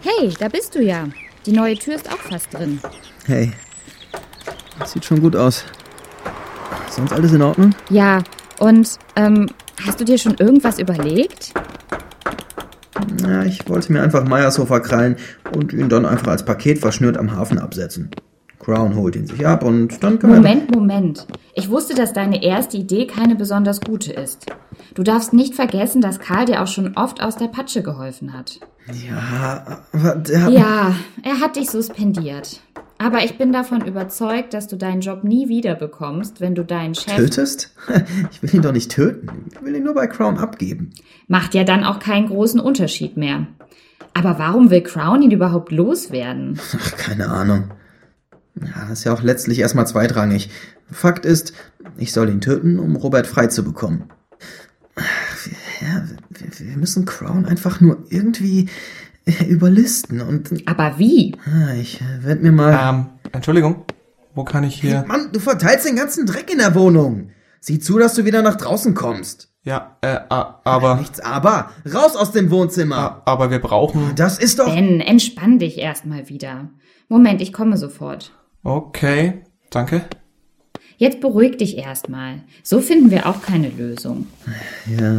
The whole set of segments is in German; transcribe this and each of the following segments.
Hey, da bist du ja. Die neue Tür ist auch fast drin. Hey, das sieht schon gut aus. Sonst alles in Ordnung? Ja, und hast du dir schon irgendwas überlegt? Ja, ich wollte mir einfach Meyershofer krallen und ihn dann einfach als Paket verschnürt am Hafen absetzen. Crown holt ihn sich ab und dann können wir... Moment. Ich wusste, dass deine erste Idee keine besonders gute ist. Du darfst nicht vergessen, dass Karl dir auch schon oft aus der Patsche geholfen hat. Ja, aber der... Ja, er hat dich suspendiert. Aber ich bin davon überzeugt, dass du deinen Job nie wieder bekommst, wenn du deinen Chef... Tötest? Ich will ihn doch nicht töten. Ich will ihn nur bei Crown abgeben. Macht ja dann auch keinen großen Unterschied mehr. Aber warum will Crown ihn überhaupt loswerden? Ach, keine Ahnung. Ja, ist ja auch letztlich erstmal zweitrangig. Fakt ist, ich soll ihn töten, um Robert frei zu bekommen. Ja, wir müssen Crown einfach nur irgendwie überlisten und... Aber wie? Ich werde mir mal... Entschuldigung, wo kann ich hier... Hey, Mann, du verteilst den ganzen Dreck in der Wohnung. Sieh zu, dass du wieder nach draußen kommst. Ja, aber... Nichts aber. Raus aus dem Wohnzimmer. Aber wir brauchen... Das ist doch... Ben, entspann dich erstmal wieder. Moment, ich komme sofort. Okay, danke. Jetzt beruhig dich erstmal. So finden wir auch keine Lösung. Ja.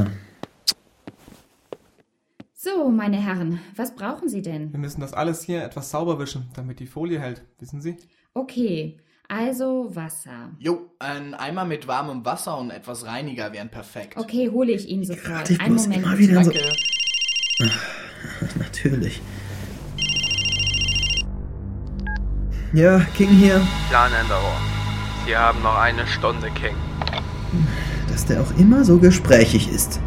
So, meine Herren, was brauchen Sie denn? Wir müssen das alles hier etwas sauber wischen, damit die Folie hält, wissen Sie? Okay, also Wasser. Jo, ein Eimer mit warmem Wasser und etwas Reiniger wären perfekt. Okay, hole ich Ihnen sofort. Ich Einen muss Moment. immer wieder so... Danke. Natürlich. Ja, King hier. Planänderung. Sie haben noch eine Stunde, King. Dass der auch immer so gesprächig ist.